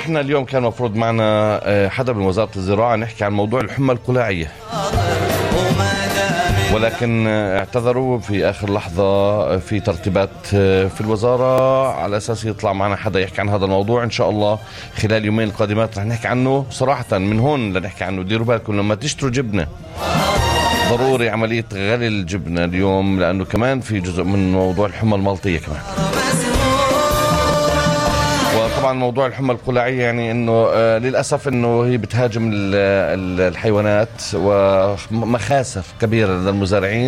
احنا اليوم كان مفروض معنا حدا من وزارة الزراعة نحكي عن موضوع الحمى القلاعية، ولكن اعتذروا في آخر لحظة في ترتيبات في الوزارة على أساس يطلع معنا حدا يحكي عن هذا الموضوع. إن شاء الله خلال يومين القادمات رح نحكي عنه صراحة من هون لنحكي عنه. ديروا بالكم لما تشتروا جبنة ضروري عملية غلي الجبنة اليوم، لأنه كمان في جزء من موضوع الحمى الملطية كمان. وطبعا موضوع الحمى القلاعية يعني انه للأسف انه هي بتهاجم الحيوانات ومخاسر كبيرة للمزارعين.